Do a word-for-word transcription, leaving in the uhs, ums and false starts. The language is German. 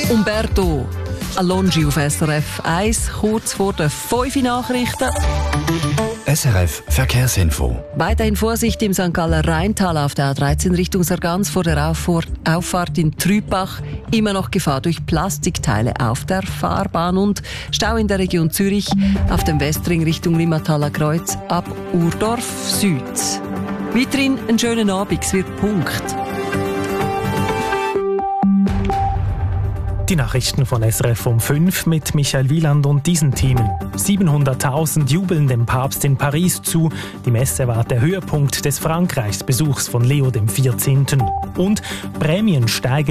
Umberto Alongi auf S R F eins, kurz vor den fünf Nachrichten. S R F Verkehrsinfo. Weiterhin Vorsicht im Sankt Galler Rheintal auf der A dreizehn Richtung Sargans vor der Auffahrt in Trübach. Immer noch Gefahr durch Plastikteile auf der Fahrbahn und Stau in der Region Zürich auf dem Westring Richtung Limmathaler Kreuz ab Urdorf Süd. Weiterhin einen schönen Abend, es wird Punkt. Die Nachrichten von S R F um fünf mit Michael Wieland und diesen Themen. siebenhunderttausend jubeln dem Papst in Paris zu. Die Messe war der Höhepunkt des Frankreichsbesuchs von Leo dem vierzehnten. Und Prämien steigen